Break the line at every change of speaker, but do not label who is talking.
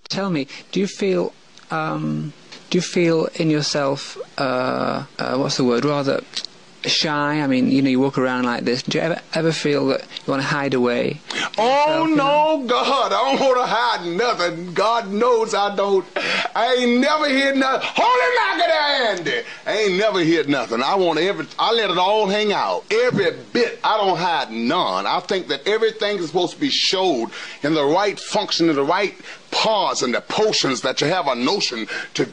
Tell me, do you feel in yourself, what's the word, rather shy? I mean, you walk around like this. Do you ever feel that you want to hide away?
Oh, no, God, I don't want to hide nothing. God knows I don't. I ain't never hid nothing. Holy Magadoo, Andy! I ain't never hid nothing. I let it all hang out. Every bit. I don't hide none. I think that everything is supposed to be showed in the right function, in the right parts and the potions that you have a notion to